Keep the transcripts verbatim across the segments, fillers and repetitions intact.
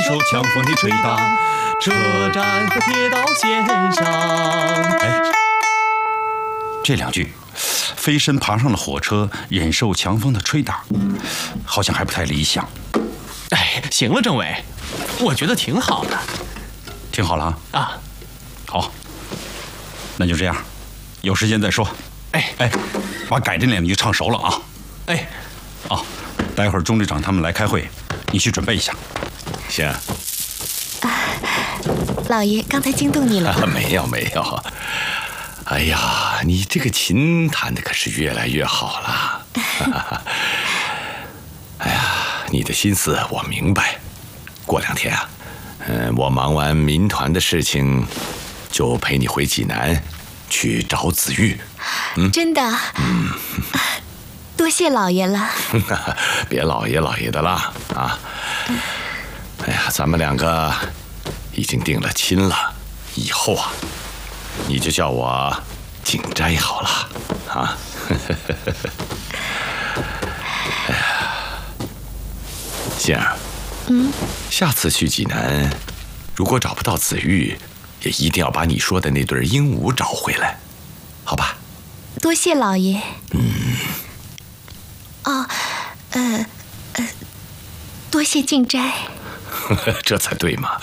受强风的吹打，车站和铁道线上。哎，这两句，飞身爬上了火车，忍受强风的吹打，好像还不太理想。 哎，行了，政委，我觉得挺好的。 听好了啊！ 啊， 好，那就这样，有时间再说。 哎哎，把改这两句唱熟了啊！ 哎， 啊，待会儿钟队长他们来开会，你去准备一下。 行。 啊，老爷，刚才惊动你了吗？ 没有没有。哎呀，你这个琴弹的可是越来越好了。哎呀，你的心思我明白。过两天啊，嗯，我忙完民团的事情，就陪你回济南去找子玉。 嗯，真的？ 嗯， 多谢老爷了。 别老爷老爷的啦啊！哎呀，咱们两个已经定了亲了，以后啊，你就叫我景斋好了啊！哎呀，杏儿， 嗯， 下次去济南，如果找不到子玉，也一定要把你说的那对鹦鹉找回来，好吧？ 多谢老爷。 嗯。 哦，呃，呃，多谢静斋。 这才对嘛！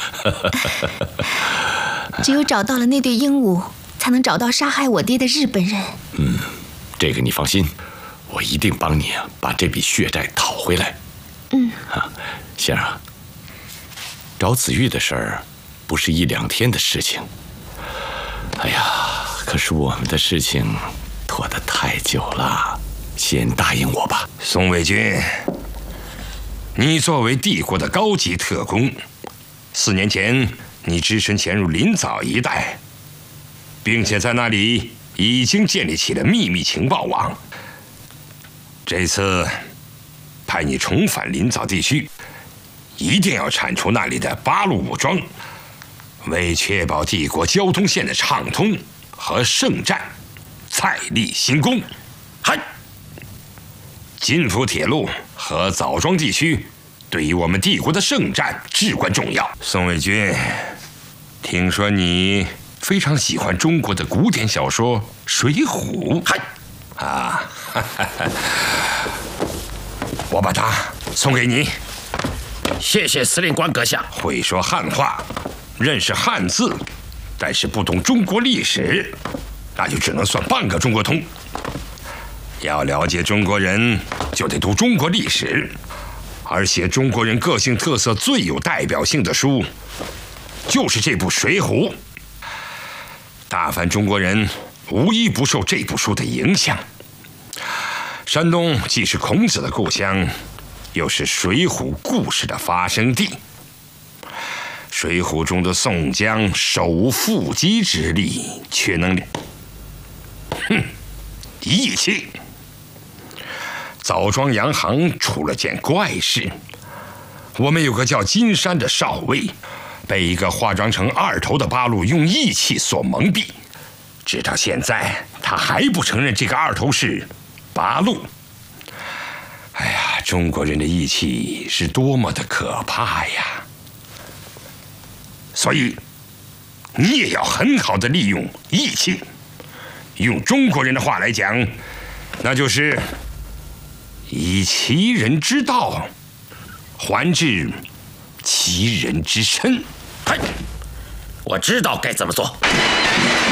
只有找到了那对鹦鹉，才能找到杀害我爹的日本人。 嗯，这个你放心，我一定帮你把这笔血债讨回来。 嗯， 啊，杏儿啊，找子玉的事儿不是一两天的事情。哎呀，可是我们的事情拖得太久了，先答应我吧。 宋卫军，你作为帝国的高级特工，四年前你只身潜入临枣一带，并且在那里已经建立起了秘密情报网。这次派你重返临枣地区，一定要铲除那里的八路武装，为确保帝国交通线的畅通和圣战再立新功。嗨！金福铁路和枣庄地区对于我们帝国的圣战至关重要。宋卫军，听说你非常喜欢中国的古典小说《水浒》。嗨，啊，哈哈哈，我把它送给你。 谢谢司令官阁下。 会说汉话，认识汉字，但是不懂中国历史，那就只能算半个中国通。要了解中国人，就得读中国历史，而写中国人个性特色最有代表性的书，就是这部《水浒》。大凡中国人，无一不受这部书的影响。山东既是孔子的故乡，又是《水浒》故事的发生地。《水浒》中的宋江手无缚鸡之力，却能，哼，义气。枣庄洋行出了件怪事，我们有个叫金山的少尉，被一个化妆成二头的八路用义气所蒙蔽，直到现在他还不承认这个二头是八路。哎呀，中国人的义气是多么的可怕呀！所以你也要很好的利用义气，用中国人的话来讲，那就是以其人之道还治其人之身。 我知道该怎么做。